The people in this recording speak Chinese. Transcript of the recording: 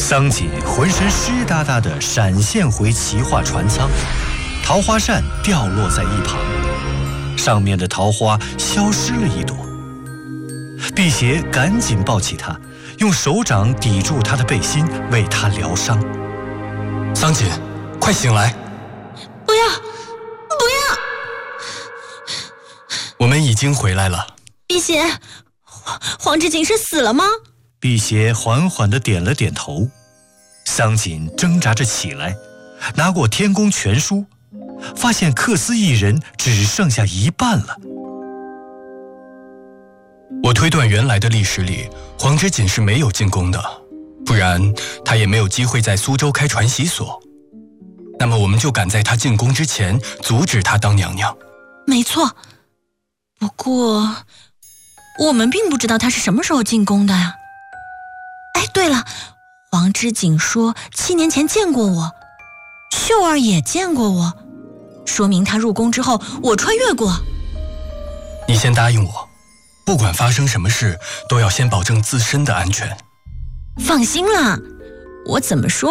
桑锦浑身湿哒哒的闪现回奇画船舱，桃花扇掉落在一旁，上面的桃花消失了一朵。辟邪赶紧抱起他，用手掌抵住他的背心，为他疗伤。 桑锦，快醒来！ 不要！ 我们已经回来了。 辟邪，黄之锦是死了吗？ 辟邪缓缓地点了点头。桑锦挣扎着起来，拿过《天宫全书》，发现克斯一人只剩下一半了。 我推断原来的历史里，黄之锦是没有进宫的，不然他也没有机会在苏州开传习所。那么我们就赶在他进宫之前阻止他当娘娘。 没错，不过我们并不知道他是什么时候进宫的呀。哎，对了，黄之锦说7年前见过我，秀儿也见过我，说明他入宫之后我穿越过。 你先答应我，不管发生什么事，都要先保证自身的安全。 放心啦，我怎么说